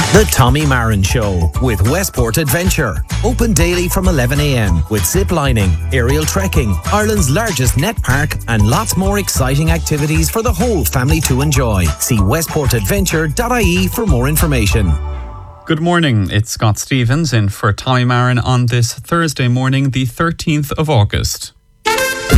The Tommy Marin Show with Westport Adventure. Open daily from 11 a.m. with zip lining, aerial trekking, Ireland's largest net park, and lots more exciting activities for the whole family to enjoy. See westportadventure.ie for more information. Good morning, it's Scott Stevens in for Tommy Marin on this Thursday morning, the 13th of August.